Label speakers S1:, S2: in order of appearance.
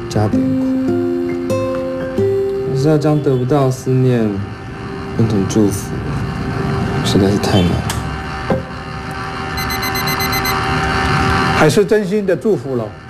S1: 加点苦，可是要将得不到的思念变成祝福，实在是太难了。
S2: 还是真心的祝福了。